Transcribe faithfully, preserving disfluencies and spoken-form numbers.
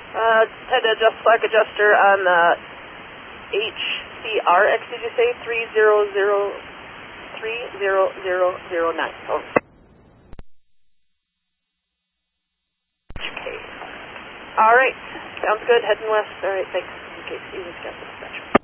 Uh, had to adjust slack adjuster on the H C R X, did you say? three zero zero three zero zero zero nine. Oh. Okay. All right. Sounds good. Heading west. All right, thanks. Okay, Stevens got the dispatch.